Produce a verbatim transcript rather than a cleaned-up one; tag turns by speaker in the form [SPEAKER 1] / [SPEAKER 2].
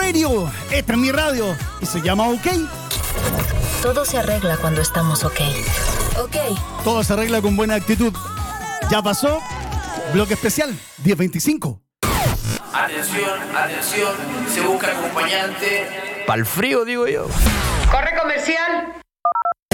[SPEAKER 1] Radio. Esta es mi radio y se llama OK.
[SPEAKER 2] Todo se arregla cuando estamos OK. OK.
[SPEAKER 1] Todo se arregla con buena actitud. Ya pasó. Bloque especial, diez veinticinco.
[SPEAKER 3] Atención, atención. Se busca acompañante.
[SPEAKER 4] Pa'l frío, digo yo.
[SPEAKER 5] Corre comercial.